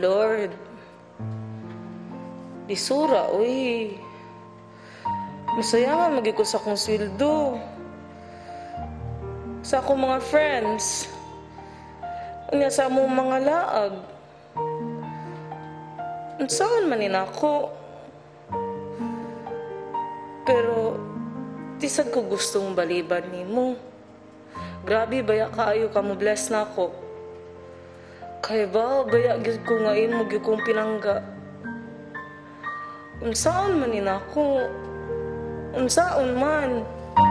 Lord. Lisura, uy. Masaya nga magikot sa akong sweldo. Sa akong mga friends. Unya sa among mga laag. Saan man ako. Pero, tisad ko gustong baliban nimo. Grabe, baya kaayo ka mo bless na ako. Kaya ba, baya gid ko nga imo gyud kong pinangga. Unsaon man ako. Unsaon man.